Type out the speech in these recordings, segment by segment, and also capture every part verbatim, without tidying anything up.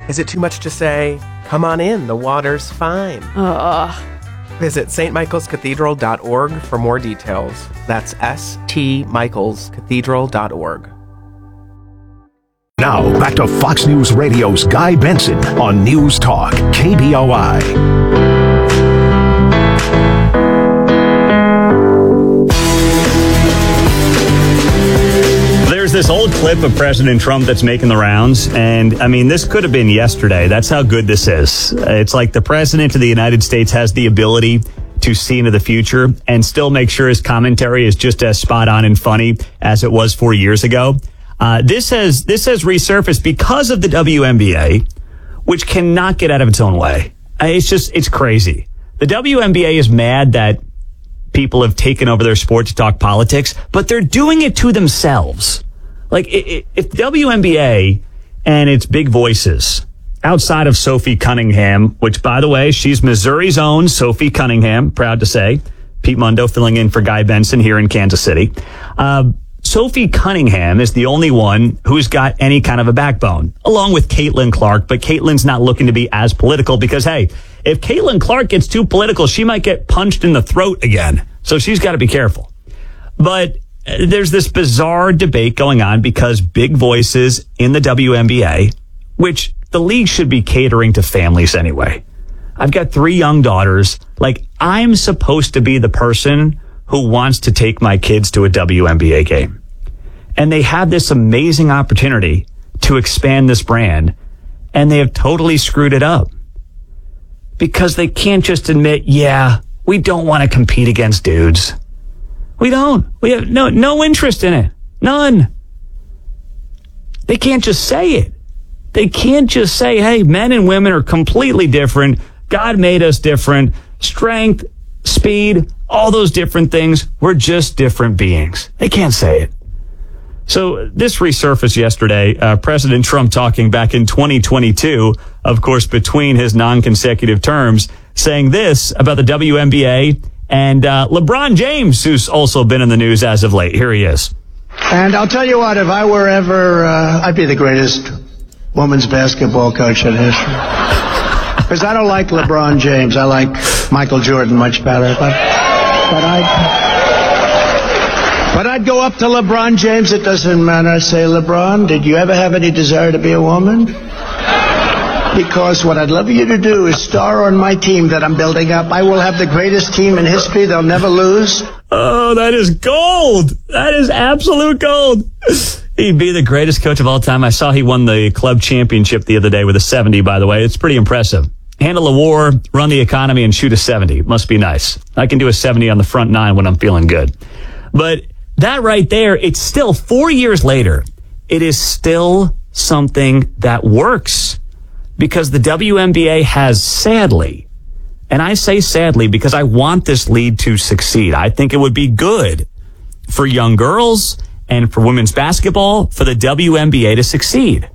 Is it too much to say, come on in, the water's fine? Ugh. Visit s t michaels cathedral dot org for more details. That's s t michaels cathedral dot org. Now, back to Fox News Radio's Guy Benson on News Talk, K B O I. There's this old clip of President Trump that's making the rounds, and I mean, this could have been yesterday. That's how good this is. It's like the President of the United States has the ability to see into the future and still make sure his commentary is just as spot on and funny as it was four years ago. Uh, this has this has resurfaced because of the W N B A, which cannot get out of its own way. It's just, it's crazy. The W N B A is mad that people have taken over their sport to talk politics, but they're doing it to themselves. Like, if W N B A and its big voices, outside of Sophie Cunningham, which, by the way, she's Missouri's own Sophie Cunningham, proud to say, Pete Mundo filling in for Guy Benson here in Kansas City. Uh, Sophie Cunningham is the only one who's got any kind of a backbone, along with Caitlin Clark, but Caitlin's not looking to be as political because, hey, if Caitlin Clark gets too political, she might get punched in the throat again. So she's got to be careful. But there's this bizarre debate going on because big voices in the W N B A, which the league should be catering to families anyway. I've got three young daughters. Like, I'm supposed to be the person who wants to take my kids to a W N B A game. And they have this amazing opportunity to expand this brand, and they have totally screwed it up. Because they can't just admit, yeah, we don't want to compete against dudes. We don't. We have no no interest in it. None. They can't just say it. They can't just say, hey, men and women are completely different. God made us different. Strength, speed, all those different things. We're just different beings. They can't say it. So this resurfaced yesterday. Uh, President Trump talking back in twenty twenty-two, of course, between his non-consecutive terms, saying this about the W N B A and uh, LeBron James, who's also been in the news as of late. Here he is. And I'll tell you what, if I were ever, uh, I'd be the greatest women's basketball coach in history. Because I don't like LeBron James. I like Michael Jordan much better. But, but I'd... But I'd go up to LeBron James, it doesn't matter. I'd say, LeBron, did you ever have any desire to be a woman? Because what I'd love you to do is star on my team that I'm building up. I will have the greatest team in history. They'll never lose. Oh, that is gold. That is absolute gold. He'd be the greatest coach of all time. I saw he won the club championship the other day with a seventy, by the way. It's pretty impressive. Handle a war, run the economy, and shoot a seventy. Must be nice. I can do a seventy on the front nine when I'm feeling good. But that right there, it's still four years later. It is still something that works because the W N B A has sadly, and I say sadly because I want this league to succeed. I think it would be good for young girls and for women's basketball for the W N B A to succeed.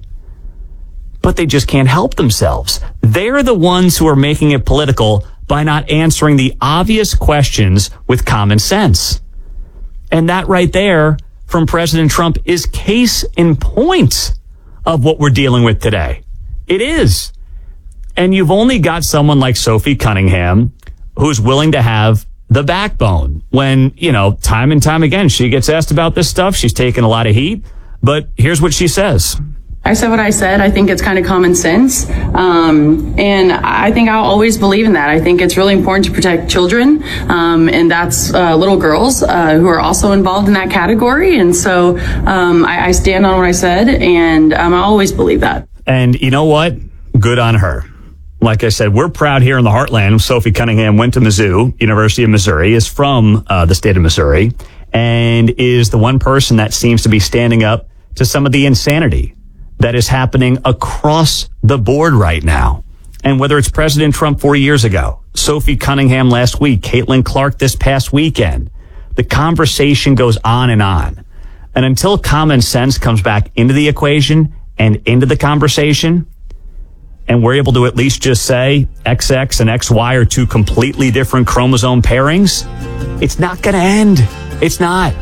But they just can't help themselves. They're the ones who are making it political by not answering the obvious questions with common sense. And that right there from President Trump is case in point of what we're dealing with today. It is. And you've only got someone like Sophie Cunningham who's willing to have the backbone when, you know, time and time again, she gets asked about this stuff. She's taken a lot of heat. But here's what she says. I said what I said. I think it's kind of common sense. Um, and I think I'll always believe in that. I think it's really important to protect children. Um, and that's uh, little girls uh, who are also involved in that category. And so um, I, I stand on what I said, and um, I always believe that. And you know what? Good on her. Like I said, we're proud here in the heartland. Sophie Cunningham went to Mizzou, University of Missouri, is from uh, the state of Missouri, and is the one person that seems to be standing up to some of the insanity that is happening across the board right now. And whether it's President Trump four years ago, Sophie Cunningham last week, Caitlin Clark this past weekend, the conversation goes on and on. And until common sense comes back into the equation and into the conversation, and we're able to at least just say X X and X Y are two completely different chromosome pairings, it's not going to end. It's not.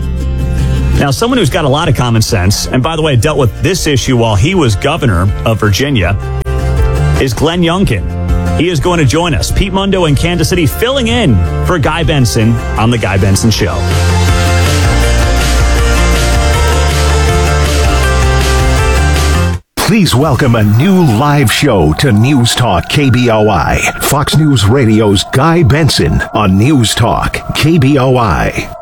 Now, someone who's got a lot of common sense, and by the way, dealt with this issue while he was governor of Virginia, is Glenn Youngkin. He is going to join us. Pete Mundo in Kansas City filling in for Guy Benson on The Guy Benson Show. Please welcome a new live show to News Talk K B O I. Fox News Radio's Guy Benson on News Talk K B O I.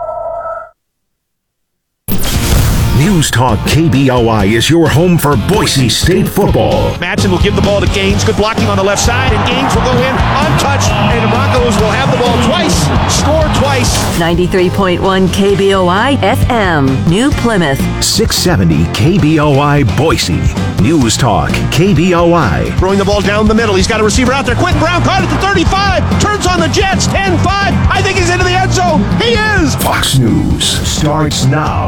News Talk K B O I is your home for Boise State football. Madsen will give the ball to Gaines. Good blocking on the left side, and Gaines will go in untouched, and the Broncos will have the ball twice, score twice. ninety-three point one K B O I F M, New Plymouth. six seventy K B O I Boise. News Talk K B O I. Throwing the ball down the middle. He's got a receiver out there. Quentin Brown caught it to thirty-five. Turns on the Jets. ten five. I think he's into the end zone. He is. Fox News starts now.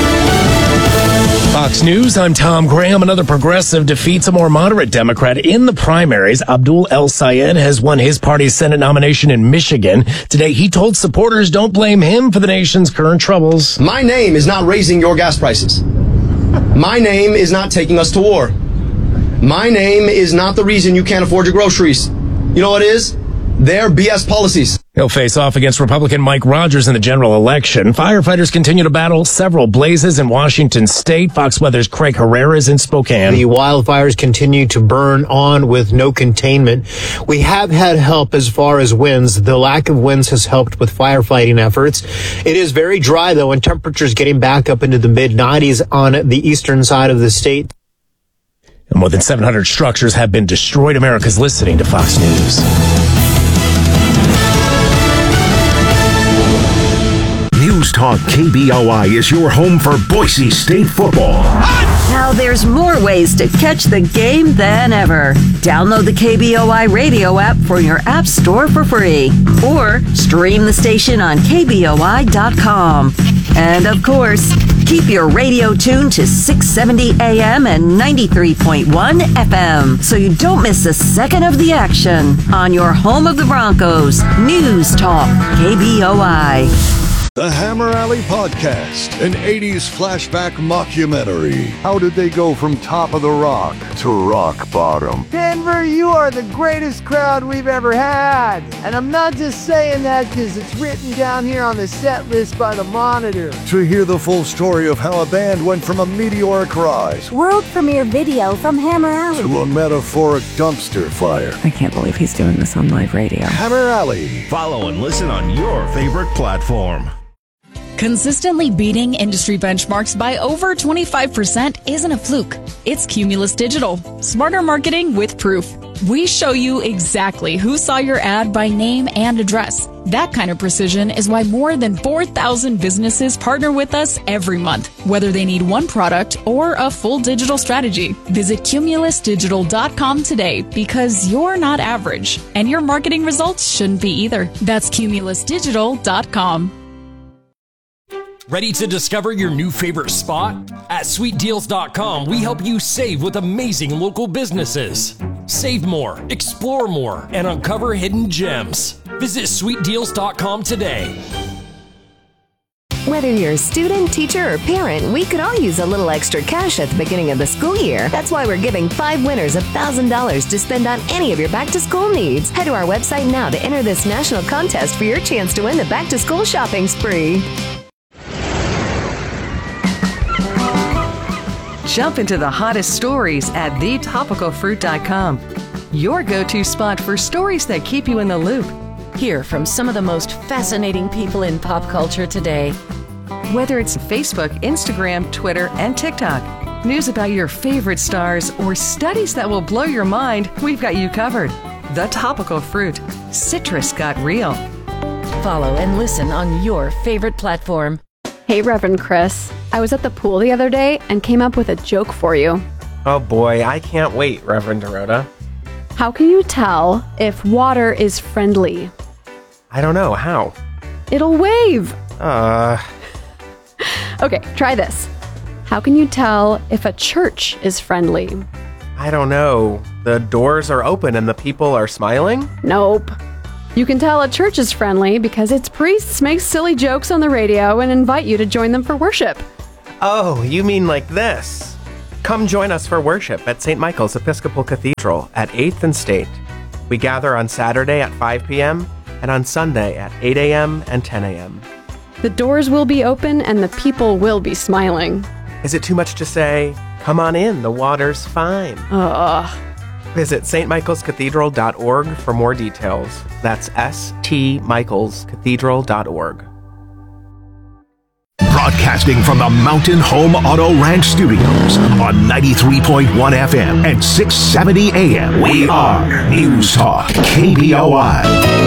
Fox News, I'm Tom Graham. Another progressive defeats a more moderate Democrat in the primaries. Abdul El-Sayed has won his party's Senate nomination in Michigan. Today, he told supporters don't blame him for the nation's current troubles. My name is not raising your gas prices. My name is not taking us to war. My name is not the reason you can't afford your groceries. You know what it is? They're B S policies. He'll face off against Republican Mike Rogers in the general election. Firefighters continue to battle several blazes in Washington State. Fox Weather's Craig Herrera is in Spokane. The wildfires continue to burn on with no containment. We have had help as far as winds. The lack of winds has helped with firefighting efforts. It is very dry, though, and temperatures getting back up into the mid nineties on the eastern side of the state. And more than seven hundred structures have been destroyed. America's listening to Fox News. News Talk K B O I is your home for Boise State football. Now there's more ways to catch the game than ever. Download the K B O I radio app for your app store for free. Or stream the station on K B O I dot com. And of course, keep your radio tuned to six seventy A M and ninety-three point one F M so you don't miss a second of the action on your home of the Broncos. News Talk K B O I. The Hammer Alley Podcast, an eighties flashback mockumentary. How did they go from top of the rock to rock bottom? Denver, you are the greatest crowd we've ever had. And I'm not just saying that because it's written down here on the set list by the Monitor. To hear the full story of how a band went from a meteoric rise world premiere video from Hammer Alley to a metaphoric dumpster fire. I can't believe he's doing this on live radio. Hammer Alley. Follow and listen on your favorite platform. Consistently beating industry benchmarks by over twenty-five percent isn't a fluke. It's Cumulus Digital. Smarter marketing with proof. We show you exactly who saw your ad by name and address. That kind of precision is why more than four thousand businesses partner with us every month, whether they need one product or a full digital strategy. Visit Cumulus Digital dot com today because you're not average, and your marketing results shouldn't be either. That's Cumulus Digital dot com. Ready to discover your new favorite spot? At Sweet Deals dot com, we help you save with amazing local businesses. Save more, explore more, and uncover hidden gems. Visit Sweet Deals dot com today. Whether you're a student, teacher, or parent, we could all use a little extra cash at the beginning of the school year. That's why we're giving five winners one thousand dollars to spend on any of your back-to-school needs. Head to our website now to enter this national contest for your chance to win the back-to-school shopping spree. Jump into the hottest stories at the topical fruit dot com. Your go-to spot for stories that keep you in the loop. Hear from some of the most fascinating people in pop culture today. Whether it's Facebook, Instagram, Twitter, and TikTok, news about your favorite stars, or studies that will blow your mind, we've got you covered. The Topical Fruit. Citrus got real. Follow and listen on your favorite platform. Hey, Reverend Chris. I was at the pool the other day and came up with a joke for you. Oh boy, I can't wait, Reverend Dorota. How can you tell if water is friendly? I don't know. How? It'll wave. Uh. Okay, try this. How can you tell if a church is friendly? I don't know. The doors are open and the people are smiling? Nope. You can tell a church is friendly because its priests make silly jokes on the radio and invite you to join them for worship. Oh, you mean like this? Come join us for worship at Saint Michael's Episcopal Cathedral at eighth and State. We gather on Saturday at five p.m. and on Sunday at eight a.m. and ten a.m. The doors will be open and the people will be smiling. Is it too much to say, come on in, the water's fine? Ugh. Visit s t michaels cathedral dot org for more details. That's s t michaels cathedral dot org. Broadcasting from the Mountain Home Auto Ranch Studios on ninety-three point one F M and six seventy A M. We are News Talk K B O I.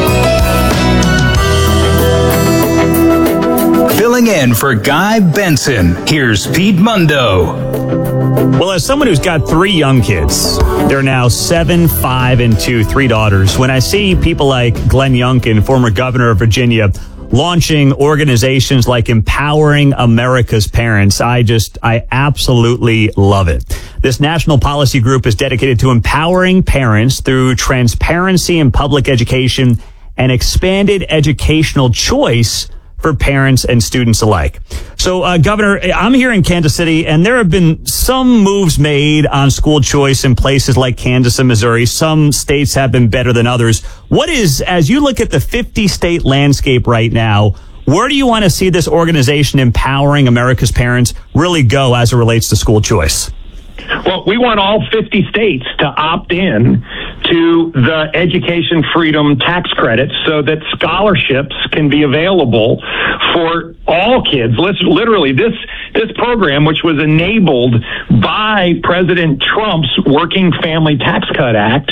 Filling in for Guy Benson, here's Pete Mundo. Well, as someone who's got three young kids, they're now seven, five, and two, three daughters. When I see people like Glenn Youngkin, former governor of Virginia, launching organizations like Empowering America's Parents, I just, I absolutely love it. This national policy group is dedicated to empowering parents through transparency in public education and expanded educational choice for parents and students alike. So, uh, Governor, I'm here in Kansas City, and there have been some moves made on school choice in places like Kansas and Missouri. Some states have been better than others. What is, as you look at the fifty-state landscape right now, where do you want to see this organization Empowering America's Parents really go as it relates to school choice? Well, we want all fifty states to opt in to the education freedom tax credit so that scholarships can be available for all kids. Literally, this this program, which was enabled by President Trump's Working Family Tax Cut Act,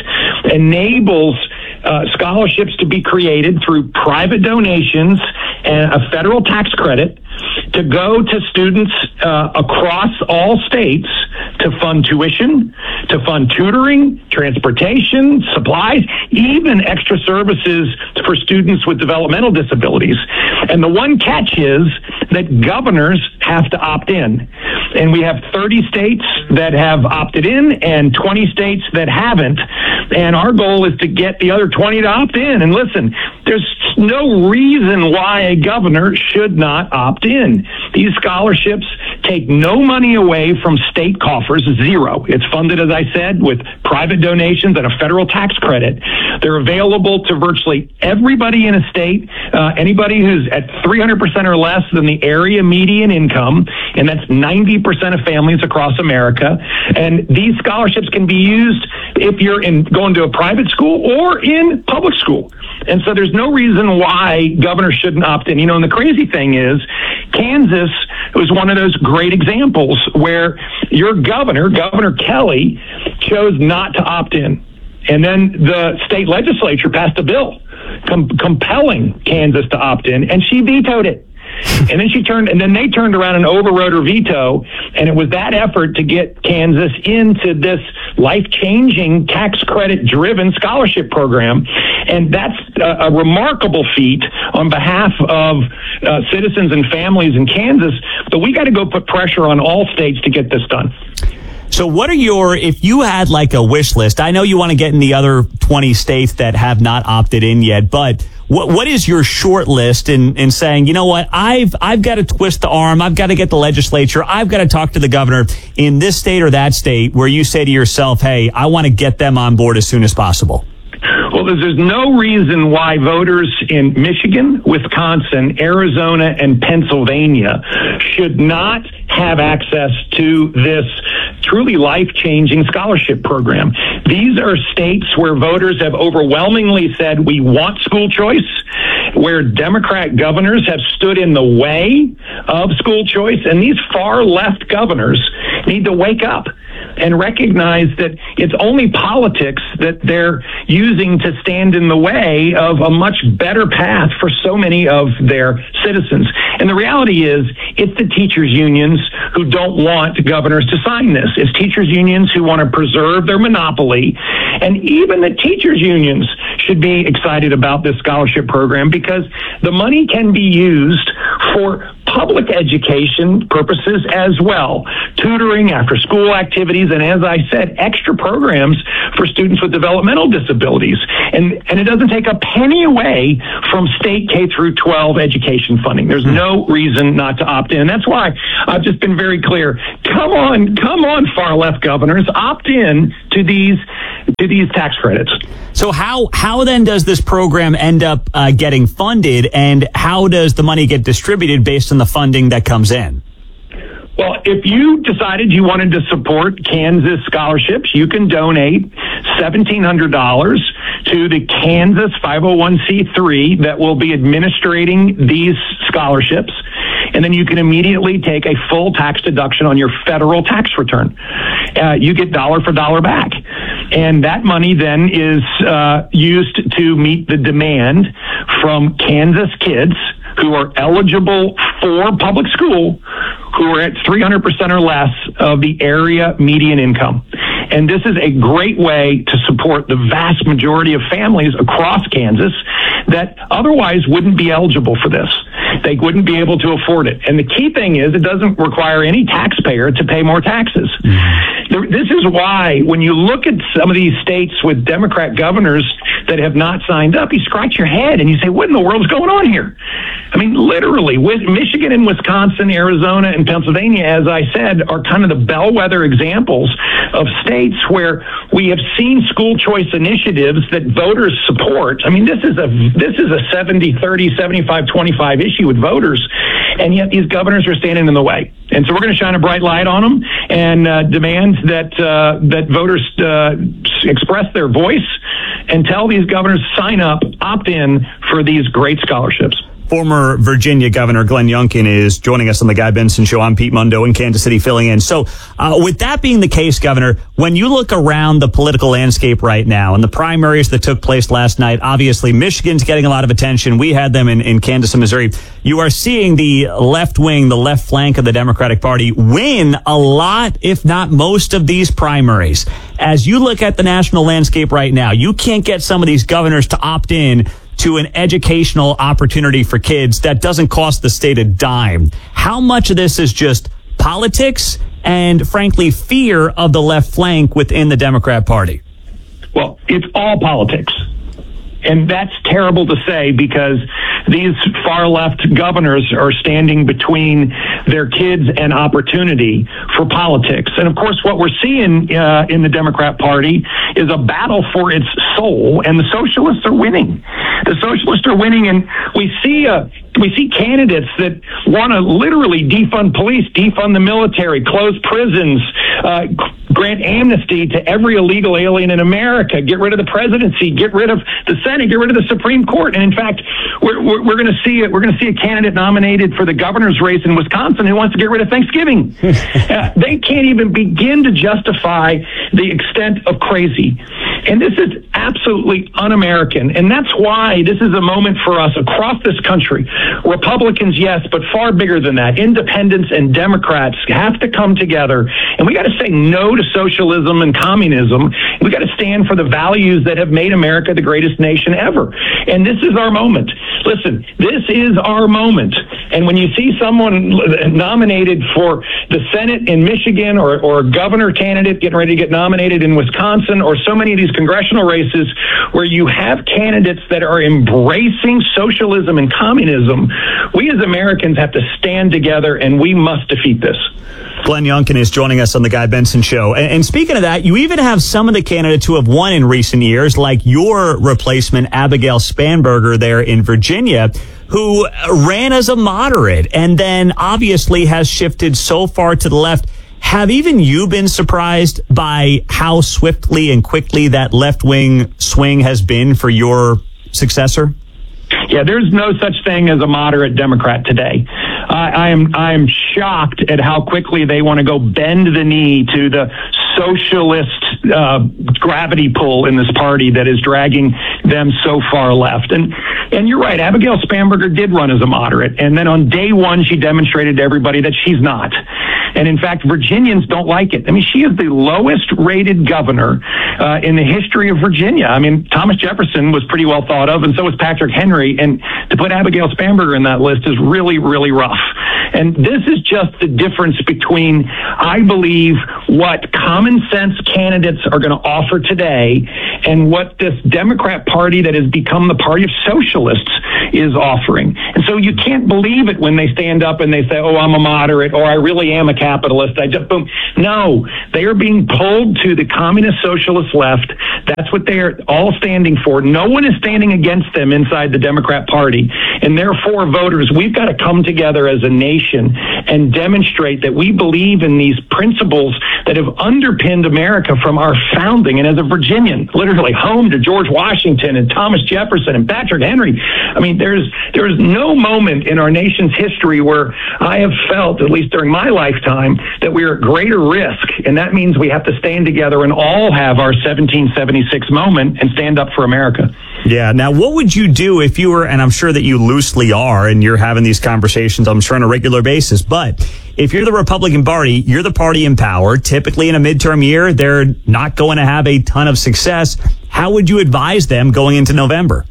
enables uh, scholarships to be created through private donations and a federal tax credit to go to students uh, across all states to fund tuition, to fund tutoring, transportation, supplies, even extra services for students with developmental disabilities. And the one catch is that governors have to opt in. And we have thirty states that have opted in and twenty states that haven't. And our goal is to get the other twenty to opt in. And listen, there's no reason why a governor should not opt in. These scholarships take no money away from state coffers, zero. It's funded, as I said, with private donations and a federal tax credit. They're available to virtually everybody in a state, uh, anybody who's at three hundred percent or less than the area median income, and that's ninety percent of families across America. And these scholarships can be used if you're in going to a private school or in public school. And so there's no reason why governors shouldn't opt in. You know, and the crazy thing is, Kansas was one of those great examples where your governor, Governor Kelly, chose not to opt in. And then the state legislature passed a bill com- compelling Kansas to opt in, and she vetoed it. And then she turned, and then they turned around and overrode her veto. And it was that effort to get Kansas into this life-changing tax credit-driven scholarship program. And that's a, a remarkable feat on behalf of uh, citizens and families in Kansas. But we got to go put pressure on all states to get this done. So what are your, if you had like a wish list, I know you want to get in the other twenty states that have not opted in yet, but what what is your short list in, in saying, you know what, I've I've got to twist the arm, I've got to get the legislature, I've got to talk to the governor in this state or that state where you say to yourself, hey, I want to get them on board as soon as possible? Well, there's no reason why voters in Michigan, Wisconsin, Arizona, and Pennsylvania should not have access to this truly life-changing scholarship program. These are states where voters have overwhelmingly said we want school choice, where Democrat governors have stood in the way of school choice, and these far-left governors need to wake up and recognize that it's only politics that they're using to stand in the way of a much better path for so many of their citizens. And the reality is, it's the teachers' unions who don't want governors to sign this. It's teachers' unions who want to preserve their monopoly. And even the teachers' unions should be excited about this scholarship program because the money can be used for public education purposes as well. Tutoring, after school activities, and as I said, extra programs for students with developmental disabilities. And, and it doesn't take a penny away from state K through twelve education funding. There's no reason not to opt in. That's why I've just been very clear. Come on, come on, far left governors, opt in to these to these tax credits. So how how then does this program end up uh, getting funded, and how does the money get distributed based on the funding that comes in? Well, if you decided you wanted to support Kansas scholarships, you can donate seventeen hundred dollars to the Kansas five oh one c three that will be administrating these scholarships. And then you can immediately take a full tax deduction on your federal tax return. Uh, you get dollar for dollar back. And that money then is uh, used to meet the demand from Kansas kids who are eligible for public school, who are at three hundred percent or less of the area median income. And this is a great way to support the vast majority of families across Kansas that otherwise wouldn't be eligible for this. They wouldn't be able to afford it. And the key thing is it doesn't require any taxpayer to pay more taxes. Mm-hmm. This is why when you look at some of these states with Democrat governors that have not signed up, you scratch your head and you say, what in the world's going on here? I mean, literally, with Michigan and Wisconsin, Arizona, and Pennsylvania, as I said, are kind of the bellwether examples of states where we have seen school choice initiatives that voters support. I mean, this is a this is a seventy thirty, seventy-five twenty-five issue with voters, and yet these governors are standing in the way. And so we're going to shine a bright light on them and uh, demand that uh, that voters uh, express their voice and tell these governors sign up, opt in for these great scholarships. Former Virginia Governor Glenn Youngkin is joining us on the Guy Benson Show. I'm Pete Mundo in Kansas City filling in. So uh, with that being the case, Governor, when you look around the political landscape right now and the primaries that took place last night, obviously Michigan's getting a lot of attention. We had them in, in Kansas and Missouri. You are seeing the left wing, the left flank of the Democratic Party win a lot, if not most of these primaries. As you look at the national landscape right now, you can't get some of these governors to opt in to an educational opportunity for kids that doesn't cost the state a dime. How much of this is just politics and, frankly, fear of the left flank within the Democrat Party? Well, it's all politics. And that's terrible to say because these far left governors are standing between their kids and opportunity for politics. And of course, what we're seeing uh, in the Democrat Party is a battle for its soul, and the socialists are winning. The socialists are winning, and we see a we see candidates that want to literally defund police, defund the military, close prisons, uh, grant amnesty to every illegal alien in America, get rid of the presidency, get rid of the Senate, get rid of the Supreme Court. And in fact, we're we're, we're going to see it. We're going to see a candidate nominated for the governor's race in Wisconsin who wants to get rid of Thanksgiving. uh, they can't even begin to justify the extent of crazy. And this is absolutely un-American. And that's why this is a moment for us across this country. Republicans, yes, but far bigger than that. Independents and Democrats have to come together. And we got to say no to socialism and communism. We got to stand for the values that have made America the greatest nation ever. And this is our moment. Listen, this is our moment. And when you see someone nominated for the Senate in Michigan or, or a governor candidate getting ready to get nominated in Wisconsin or so many of these congressional races where you have candidates that are embracing socialism and communism, we as Americans have to stand together and we must defeat this. Glenn Youngkin is joining us on the Guy Benson Show. And, and speaking of that, you even have some of the candidates who have won in recent years, like your replacement, Abigail Spanberger there in Virginia, who ran as a moderate and then obviously has shifted so far to the left. Have even you been surprised by how swiftly and quickly that left-wing swing has been for your successor? Yeah, there's no such thing as a moderate Democrat today. Uh, I am I am shocked at how quickly they want to go bend the knee to the socialist uh, gravity pull in this party that is dragging them so far left. And and you're right, Abigail Spanberger did run as a moderate, and then on day one she demonstrated to everybody that she's not. And in fact, Virginians don't like it. I mean, she is the lowest rated governor uh, in the history of Virginia. I mean, Thomas Jefferson was pretty well thought of, and so was Patrick Henry. And to put Abigail Spanberger in that list is really, really rough. And this is just the difference between, I believe, what common sense candidates are going to offer today and what this Democrat Party that has become the party of socialists is offering. And so you can't believe it when they stand up and they say, oh, I'm a moderate, or I really am a capitalist. I just, boom. No, they are being pulled to the communist socialist left. That's what they are all standing for. No one is standing against them inside the Democrat Party. And therefore, voters, we've got to come together as a nation and demonstrate that we believe in these principles that have underpinned America from our founding. And as a Virginian, literally home to George Washington and Thomas Jefferson and Patrick Henry, I mean, there's there's no moment in our nation's history where I have felt, at least during my lifetime, that we are at greater risk. And that means we have to stand together and all have our seventeen seventy-six moment and stand up for America. Yeah. Now, what would you do if you were, and I'm sure that you loosely are, and you're having these conversations, I'm sure, on a regular basis, but if you're the Republican Party, you're the party in power. Typically in a midterm year, they're not going to have a ton of success. How would you advise them going into November?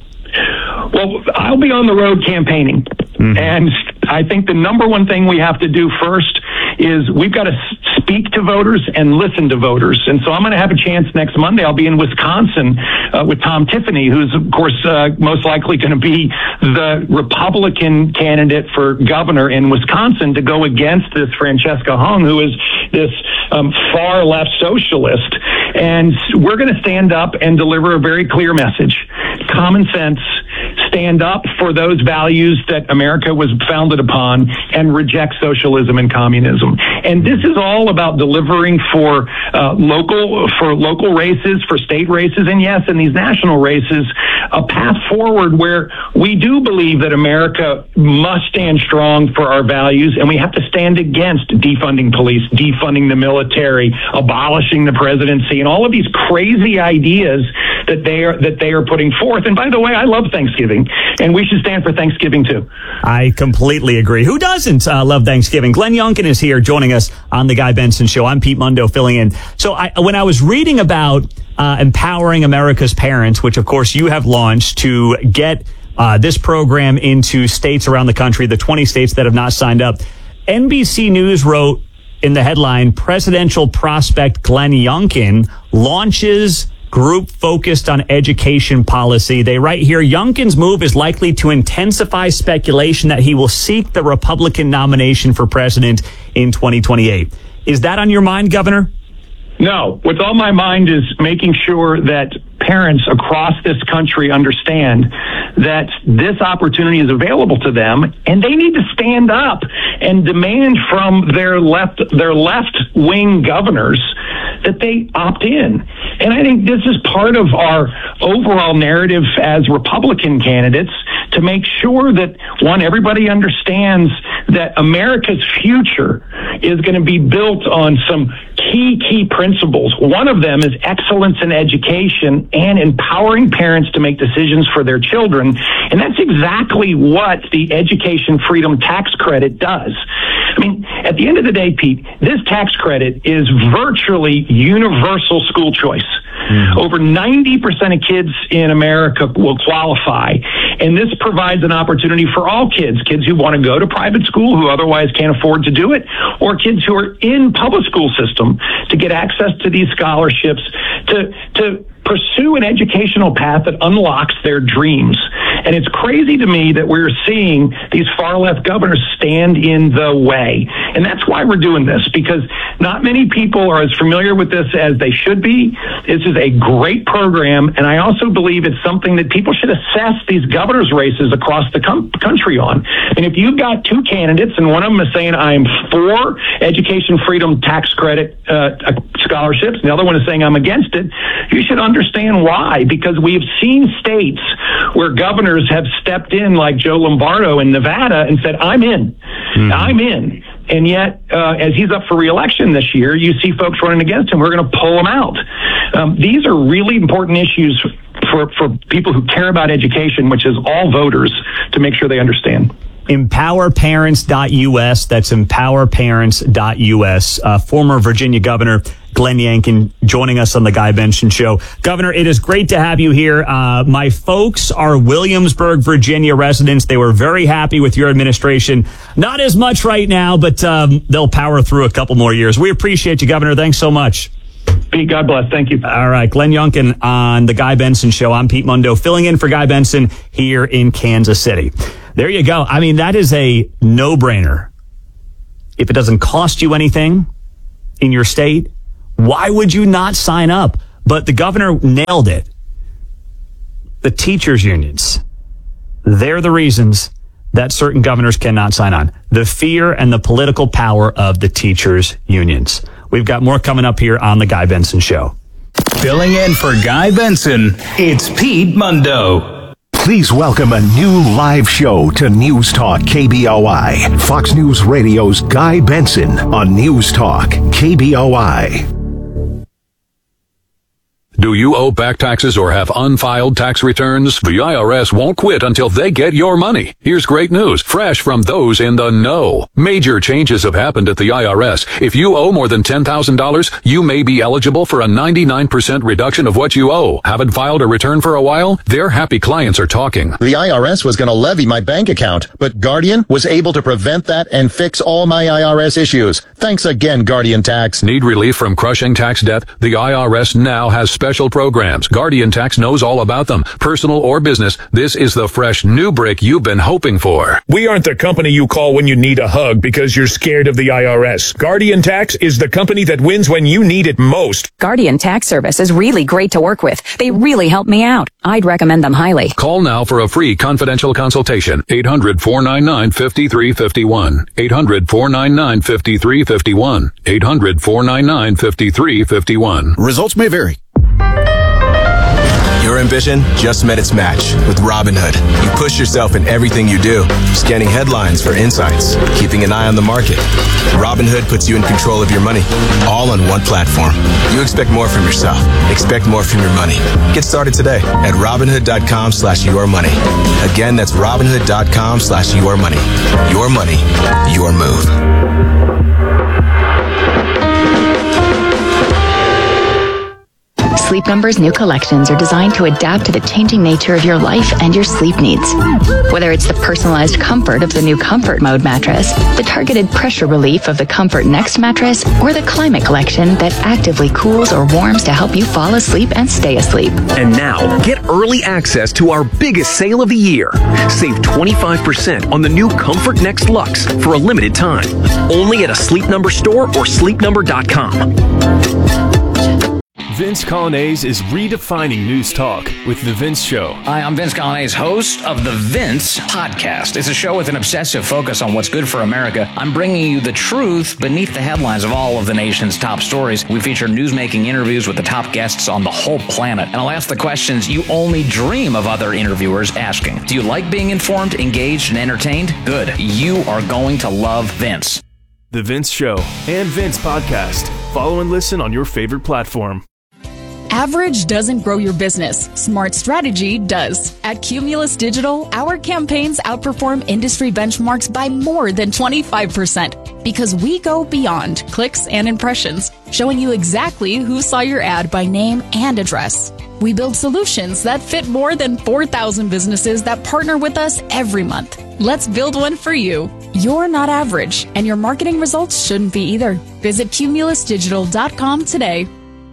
Well, I'll be on the road campaigning. Mm-hmm. And I think the number one thing we have to do first is we've got to speak to voters and listen to voters. And so I'm going to have a chance next Monday. I'll be in Wisconsin uh, with Tom Tiffany, who's, of course, uh, most likely going to be the Republican candidate for governor in Wisconsin to go against this Francesca Hung, who is this um, far-left socialist. And we're going to stand up and deliver a very clear message. Common sense. Stand up for those values that America was founded upon and reject socialism and communism. And this is all about delivering for uh, local for local races, for state races, and yes, in these national races, a path forward where we do believe that America must stand strong for our values, and we have to stand against defunding police, defunding the military, abolishing the presidency, and all of these crazy ideas that they are that they are putting forth. And by the way, I love Thanksgiving, and we should stand for Thanksgiving too. I completely agree. Who doesn't uh, love Thanksgiving? Glenn Youngkin is here joining us on the Guy Benson Show. I'm Pete Mundo filling in. So I, when I was reading about uh, empowering America's parents, which of course you have launched to get uh, this program into states around the country, the twenty states that have not signed up, N B C News wrote in the headline, presidential prospect Glenn Youngkin launches group focused on education policy. They write here, Youngkin's move is likely to intensify speculation that he will seek the Republican nomination for president in twenty twenty-eight. Is that on your mind, Governor? No. What's on my mind is making sure that parents across this country understand that this opportunity is available to them, and they need to stand up and demand from their left their left wing governors that they opt in. And I think this is part of our overall narrative as Republican candidates to make sure that, one, everybody understands that America's future is going to be built on some key, key principles. One of them is excellence in education and empowering parents to make decisions for their children. And that's exactly what the Education Freedom Tax Credit does. I mean, at the end of the day, Pete, this tax credit is virtually universal school choice. Mm-hmm. Over ninety percent of kids in America will qualify. And this provides an opportunity for all kids, kids who want to go to private school who otherwise can't afford to do it, or kids who are in public school system to get access to these scholarships, to, to pursue an educational path that unlocks their dreams. And it's crazy to me that we're seeing these far-left governors stand in the way. And that's why we're doing this, because not many people are as familiar with this as they should be. This is a great program, and I also believe it's something that people should assess these governor's races across the com- country on. And if you've got two candidates, and one of them is saying, I'm for education freedom tax credit uh, scholarships, and the other one is saying, I'm against it, you should understand why, because we have seen states where governors have stepped in, like Joe Lombardo in Nevada, and said, I'm in. Mm-hmm. I'm in. And yet, uh, as he's up for re-election this year, you see folks running against him. We're going to pull him out. Um, these are really important issues for, for people who care about education, which is all voters, to make sure they understand. empower parents dot U S. That's empower parents dot U S. Uh, former Virginia Governor Glenn Youngkin joining us on the Guy Benson Show. Governor, it is great to have you here. Uh, my folks are Williamsburg, Virginia residents. They were very happy with your administration. Not as much right now, but um, they'll power through a couple more years. We appreciate you, Governor. Thanks so much. Pete, God bless. Thank you. All right. Glenn Youngkin on the Guy Benson Show. I'm Pete Mundo, filling in for Guy Benson here in Kansas City. There you go. I mean, that is a no-brainer. If it doesn't cost you anything in your state, why would you not sign up? But the governor nailed it. The teachers' unions, they're the reasons that certain governors cannot sign on. The fear and the political power of the teachers' unions. We've got more coming up here on the Guy Benson Show. Filling in for Guy Benson, it's Pete Mundo. Please welcome a new live show to News Talk K B O I. Fox News Radio's Guy Benson on News Talk K B O I. Do you owe back taxes or have unfiled tax returns? The I R S won't quit until they get your money. Here's great news, fresh from those in the know. Major changes have happened at the I R S. If you owe more than ten thousand dollars, you may be eligible for a ninety-nine percent reduction of what you owe. Haven't filed a return for a while? Their happy clients are talking. The I R S was going to levy my bank account, but Guardian was able to prevent that and fix all my I R S issues. Thanks again, Guardian Tax. Need relief from crushing tax debt? The I R S now has special programs. Guardian Tax knows all about them. Personal or business, this is the fresh new break you've been hoping for. We aren't the company you call when you need a hug because you're scared of the I R S. Guardian Tax is the company that wins when you need it most. Guardian Tax Service is really great to work with. They really help me out. I'd recommend them highly. Call now for a free confidential consultation. eight hundred, four nine nine, five three five one. eight hundred, four nine nine, five three five one. eight hundred, four nine nine, five three five one. Results may vary. Your ambition just met its match with Robinhood. You push yourself in everything you do, scanning headlines for insights, keeping an eye on the market. Robinhood puts you in control of your money, all on one platform. You expect more from yourself. Expect more from your money. Get started today at Robinhood.com slash your money. Again, that's Robinhood.com slash your money. Your money, your move. Sleep Number's new collections are designed to adapt to the changing nature of your life and your sleep needs. Whether it's the personalized comfort of the new Comfort Mode mattress, the targeted pressure relief of the Comfort Next mattress, or the Climate Collection that actively cools or warms to help you fall asleep and stay asleep. And now, get early access to our biggest sale of the year. Save twenty-five percent on the new Comfort Next Luxe for a limited time. Only at a Sleep Number store or sleep number dot com. Vince Coglianese is redefining news talk with The Vince Show. Hi, I'm Vince Coglianese, host of The Vince Podcast. It's a show with an obsessive focus on what's good for America. I'm bringing you the truth beneath the headlines of all of the nation's top stories. We feature newsmaking interviews with the top guests on the whole planet. And I'll ask the questions you only dream of other interviewers asking. Do you like being informed, engaged, and entertained? Good. You are going to love Vince. The Vince Show and Vince Podcast. Follow and listen on your favorite platform. Average doesn't grow your business. Smart strategy does. At Cumulus Digital, our campaigns outperform industry benchmarks by more than twenty-five percent because we go beyond clicks and impressions, showing you exactly who saw your ad by name and address. We build solutions that fit more than four thousand businesses that partner with us every month. Let's build one for you. You're not average, and your marketing results shouldn't be either. Visit cumulus digital dot com today.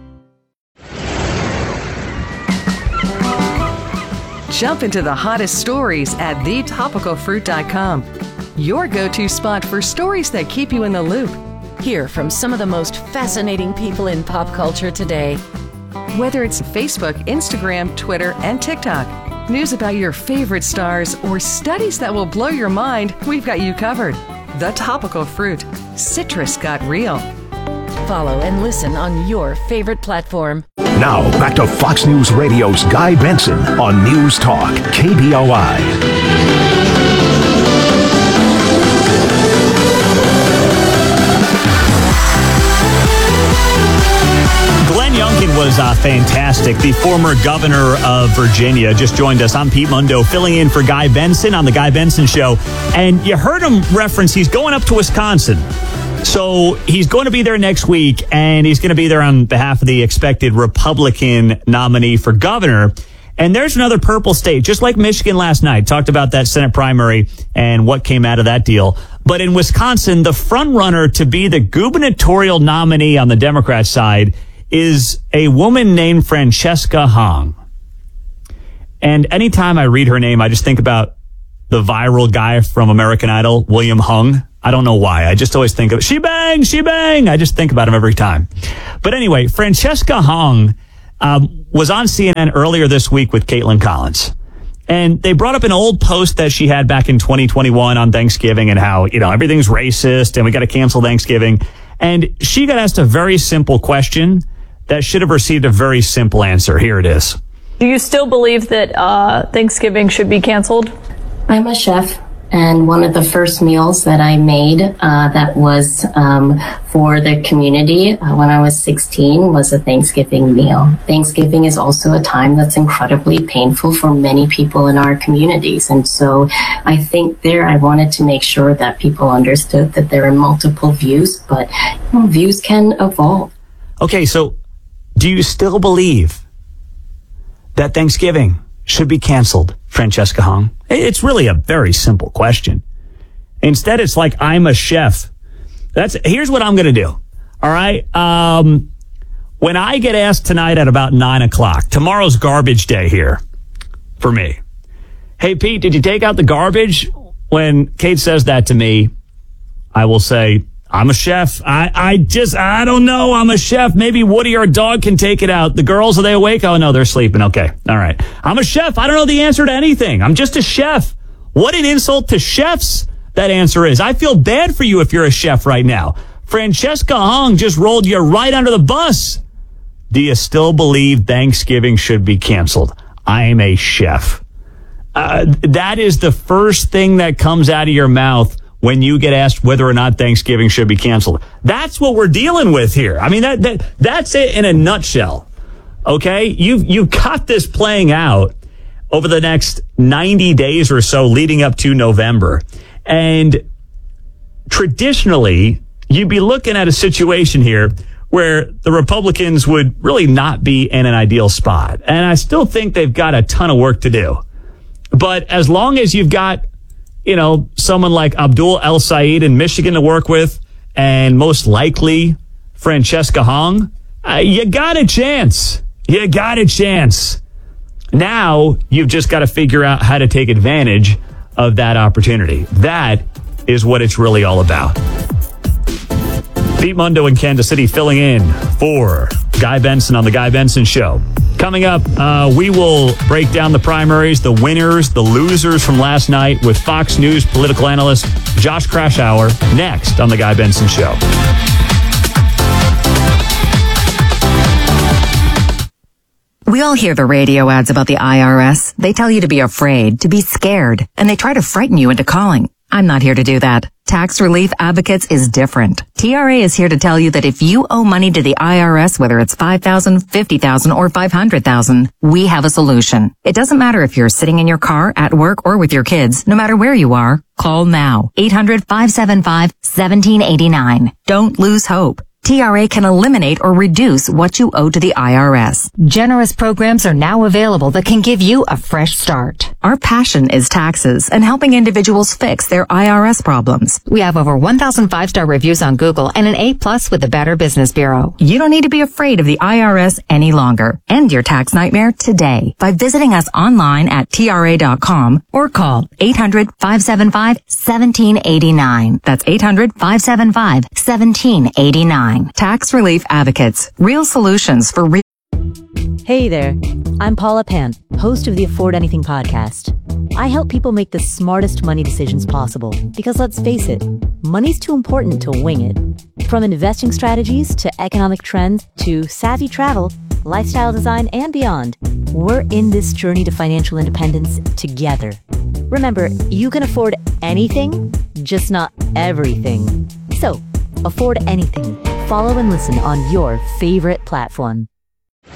Jump into the hottest stories at the topical fruit dot com. Your go-to spot for stories that keep you in the loop. Hear from some of the most fascinating people in pop culture today. Whether it's Facebook, Instagram, Twitter, and TikTok, news about your favorite stars, or studies that will blow your mind, we've got you covered. The Topical Fruit. Citrus got real. Follow and listen on your favorite platform. Now, back to Fox News Radio's Guy Benson on News Talk K B O I. Glenn Youngkin was uh, fantastic. The former governor of Virginia just joined us. I'm Pete Mundo, filling in for Guy Benson on The Guy Benson Show. And you heard him reference he's going up to Wisconsin. So he's going to be there next week, and he's going to be there on behalf of the expected Republican nominee for governor. And there's another purple state, just like Michigan last night. Talked about that Senate primary and what came out of that deal. But in Wisconsin, the front runner to be the gubernatorial nominee on the Democrat side is a woman named Francesca Hong. And anytime I read her name, I just think about the viral guy from American Idol, William Hung. I don't know why. I just always think of, she bang, she bang. I just think about him every time. But anyway, Francesca Hong um, was on C N N earlier this week with Caitlin Collins. And they brought up an old post that she had back in twenty twenty-one on Thanksgiving and how, you know, everything's racist and we got to cancel Thanksgiving. And she got asked a very simple question that should have received a very simple answer. Here it is. Do you still believe that uh, Thanksgiving should be canceled? I'm a chef, and one of the first meals that I made uh, that was um, for the community uh, when I was sixteen was a Thanksgiving meal. Thanksgiving is also a time that's incredibly painful for many people in our communities. And so I think there I wanted to make sure that people understood that there are multiple views, but you know, views can evolve. Okay, so do you still believe that Thanksgiving should be canceled, Francesca Hong? It's really a very simple question. Instead, it's like, I'm a chef. That's here's what I'm going to do. All right. Um, when I get asked tonight at about nine o'clock, tomorrow's garbage day here for me. Hey, Pete, did you take out the garbage? When Kate says that to me, I will say, I'm a chef. I, I just, I don't know. I'm a chef. Maybe Woody, our dog, can take it out. The girls, are they awake? Oh, no, they're sleeping. Okay. All right. I'm a chef. I don't know the answer to anything. I'm just a chef. What an insult to chefs that answer is. I feel bad for you if you're a chef right now. Francesca Hong just rolled you right under the bus. Do you still believe Thanksgiving should be canceled? I am a chef. Uh, that is the first thing that comes out of your mouth when you get asked whether or not Thanksgiving should be canceled. That's what we're dealing with here. I mean, that, that that's it in a nutshell. Okay? You've, you've got this playing out over the next ninety days or so leading up to November. And traditionally, you'd be looking at a situation here where the Republicans would really not be in an ideal spot. And I still think they've got a ton of work to do. But as long as you've got, you know, someone like Abdul El Sayed in Michigan to work with, and most likely Francesca Hong, uh, you got a chance. You got a chance. Now you've just got to figure out how to take advantage of that opportunity. That is what it's really all about. Pete Mundo in Kansas City filling in for Guy Benson on The Guy Benson Show. Coming up, uh, we will break down the primaries, the winners, the losers from last night with Fox News political analyst Josh Kraushaar next on The Guy Benson Show. We all hear the radio ads about the I R S. They tell you to be afraid, to be scared, and they try to frighten you into calling. I'm not here to do that. Tax Relief Advocates is different. T R A is here to tell you that if you owe money to the I R S, whether it's five thousand dollars, fifty thousand dollars, or five hundred thousand dollars, we have a solution. It doesn't matter if you're sitting in your car, at work, or with your kids. No matter where you are, call now. eight hundred, five seven five, one seven eight nine. Don't lose hope. T R A can eliminate or reduce what you owe to the I R S. Generous programs are now available that can give you a fresh start. Our passion is taxes and helping individuals fix their I R S problems. We have over one thousand five-star reviews on Google and an A plus with the Better Business Bureau. You don't need to be afraid of the I R S any longer. End your tax nightmare today by visiting us online at T R A dot com or call eight hundred, five seven five, one seven eight nine. That's eight hundred, five seven five, one seven eight nine. Tax Relief Advocates. Real solutions for real. Hey there. I'm Paula Pant, host of the Afford Anything podcast. I help people make the smartest money decisions possible because let's face it, money's too important to wing it. From investing strategies to economic trends to savvy travel, lifestyle design, and beyond, we're in this journey to financial independence together. Remember, you can afford anything, just not everything. So, afford anything. Follow and listen on your favorite platform.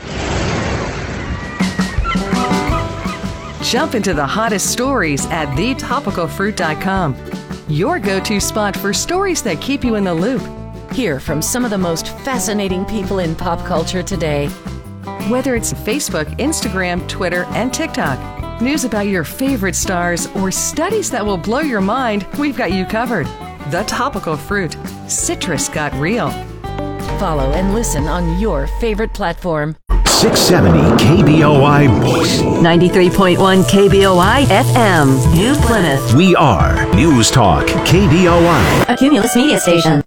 Jump into the hottest stories at the topical fruit dot com. Your go-to spot for stories that keep you in the loop. Hear from some of the most fascinating people in pop culture today. Whether it's Facebook, Instagram, Twitter, and TikTok, news about your favorite stars, or studies that will blow your mind, we've got you covered. The Topical Fruit. Citrus got real. Follow and listen on your favorite platform. six seventy K B O I Boise. ninety-three point one K B O I F M, New Plymouth. We are News Talk K B O I. A Cumulus media station.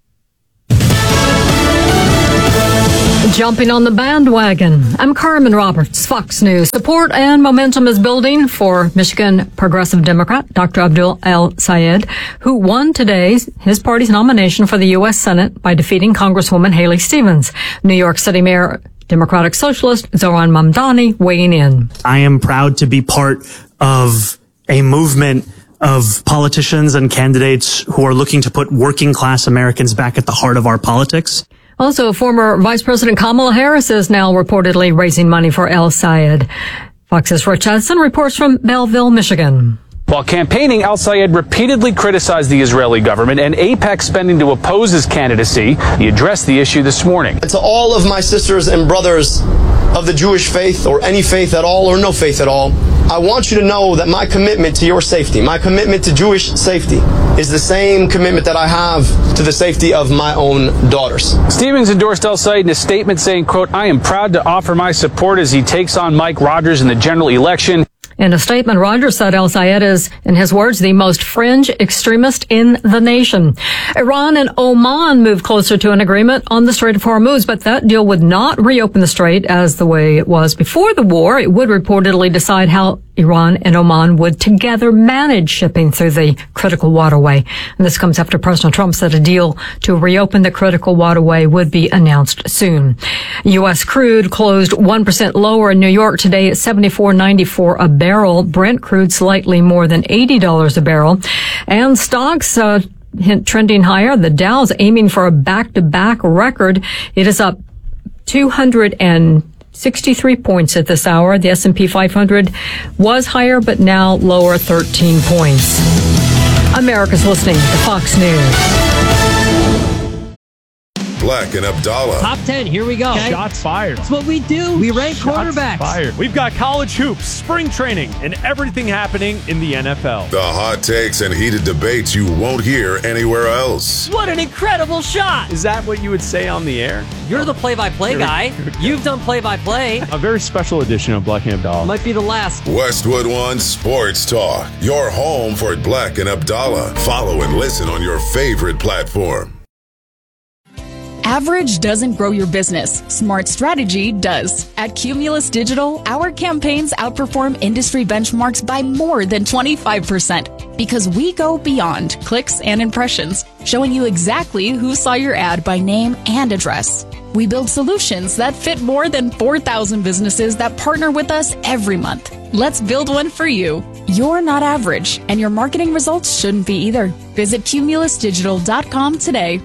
Jumping on the bandwagon. I'm Carmen Roberts, Fox News. Support and momentum is building for Michigan Progressive Democrat Doctor Abdul El-Sayed, who won today his party's nomination for the U S Senate by defeating Congresswoman Haley Stevens. New York City Mayor Democratic Socialist Zoran Mamdani weighing in. I am proud to be part of a movement of politicians and candidates who are looking to put working class Americans back at the heart of our politics. Also, former Vice President Kamala Harris is now reportedly raising money for El-Sayed. Fox's Rich Hudson reports from Belleville, Michigan. While campaigning, El-Sayed repeatedly criticized the Israeli government and AIPAC spending to oppose his candidacy. He addressed the issue this morning. To all of my sisters and brothers of the Jewish faith, or any faith at all, or no faith at all, I want you to know that my commitment to your safety, my commitment to Jewish safety, is the same commitment that I have to the safety of my own daughters. Stevens endorsed El-Sayed in a statement saying, quote, "I am proud to offer my support as he takes on Mike Rogers in the general election." In a statement, Rogers said El-Sayed is, in his words, the most fringe extremist in the nation. Iran and Oman moved closer to an agreement on the Strait of Hormuz, but that deal would not reopen the strait as the way it was before the war. It would reportedly decide how Iran and Oman would together manage shipping through the critical waterway. And this comes after President Trump said a deal to reopen the critical waterway would be announced soon. U S crude closed one percent lower in New York today at seventy-four ninety-four a barrel. Brent crude slightly more than eighty dollars a barrel. And stocks uh, trending higher. The Dow's aiming for a back-to-back record. It is up two hundred sixty-three points at this hour. The S and P five hundred was higher, but now lower thirteen points. America's listening to Fox News. Black and Abdallah. Top ten, here we go. Okay. Shots fired. That's what we do. We rank Shots quarterbacks. Fired. We've got college hoops, spring training, and everything happening in the N F L. The hot takes and heated debates you won't hear anywhere else. What an incredible shot. Is that what you would say on the air? You're the play-by-play guy. You've done play-by-play. A very special edition of Black and Abdallah. Might be the last. Westwood One Sports Talk. Your home for Black and Abdallah. Follow and listen on your favorite platform. Average doesn't grow your business. Smart strategy does. At Cumulus Digital, our campaigns outperform industry benchmarks by more than twenty-five percent because we go beyond clicks and impressions, showing you exactly who saw your ad by name and address. We build solutions that fit more than four thousand businesses that partner with us every month. Let's build one for you. You're not average, and your marketing results shouldn't be either. Visit cumulus digital dot com today.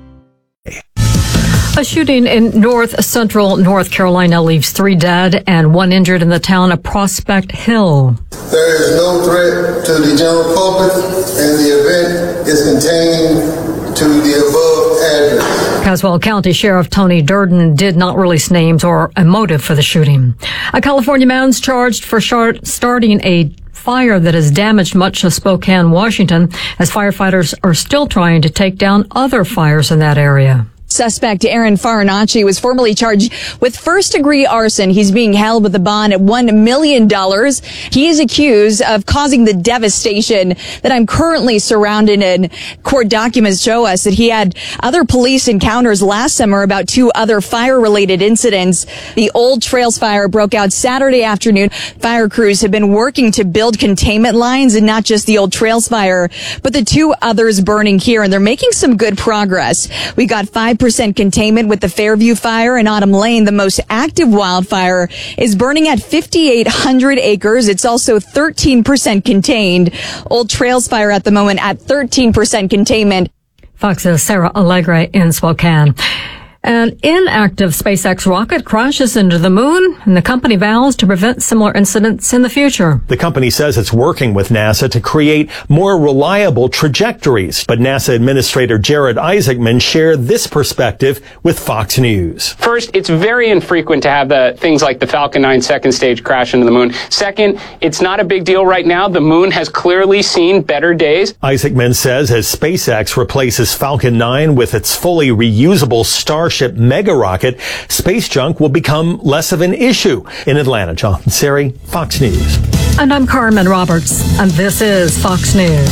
A shooting in north central North Carolina leaves three dead and one injured in the town of Prospect Hill. There is no threat to the general public, and the event is contained to the above address. Caswell County Sheriff Tony Durden did not release names or a motive for the shooting. A California man's charged for shart- starting a fire that has damaged much of Spokane, Washington, as firefighters are still trying to take down other fires in that area. Suspect Aaron Farinacci was formally charged with first-degree arson. He's being held with a bond at one million dollars. He is accused of causing the devastation that I'm currently surrounded in. Court documents show us that he had other police encounters last summer about two other fire-related incidents. The Old Trails fire broke out Saturday afternoon. Fire crews have been working to build containment lines, and not just the Old Trails fire, but the two others burning here, and they're making some good progress. We got five percent containment with the Fairview fire in Autumn Lane. The most active wildfire is burning at fifty-eight hundred acres. It's also thirteen percent contained. Old Trails fire at the moment at thirteen percent containment. Fox's Sarah Allegre in Spokane. An inactive SpaceX rocket crashes into the moon, and the company vows to prevent similar incidents in the future. The company says it's working with NASA to create more reliable trajectories, but NASA Administrator Jared Isaacman shared this perspective with Fox News. First, it's very infrequent to have the things like the Falcon nine second stage crash into the moon. Second, it's not a big deal right now. The moon has clearly seen better days. Isaacman says as SpaceX replaces Falcon nine with its fully reusable Starship mega rocket, space junk will become less of an issue. In Atlanta, Jonathan Seri, Fox News. And I'm Carmen Roberts, and this is Fox News.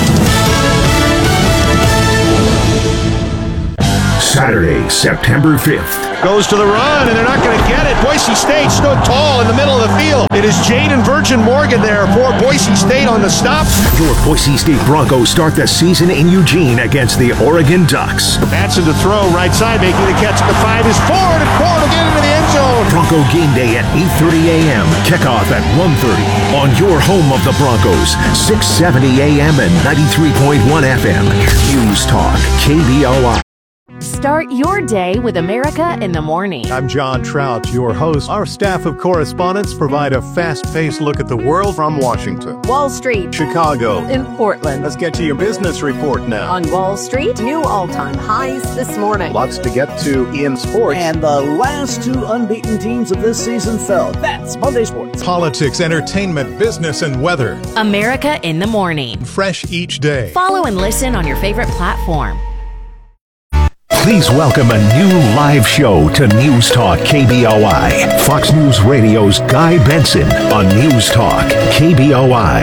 Saturday, September fifth. Goes to the run, and they're not going to get it. Boise State stood tall in the middle of the field. It is Jaden Virgin Morgan there for Boise State on the stop. Your Boise State Broncos start the season in Eugene against the Oregon Ducks. Batson to throw, right side, making the catch at the five is forward, and forward will get into the end zone. Bronco game day at eight thirty a.m. Kickoff at one thirty on your home of the Broncos, six seventy a.m. and ninety-three point one F M. News Talk, K B O I. Start your day with America in the Morning. I'm John Trout, your host. Our staff of correspondents provide a fast-paced look at the world from Washington, Wall Street, Chicago, in Portland. Let's get to your business report now. On Wall Street, new all-time highs this morning. Lots to get to in sports. And the last two unbeaten teams of this season fell. That's Monday Sports. Politics, entertainment, business, and weather. America in the Morning. Fresh each day. Follow and listen on your favorite platform. Please welcome a new live show to News Talk K B O I. Fox News Radio's Guy Benson on News Talk K B O I.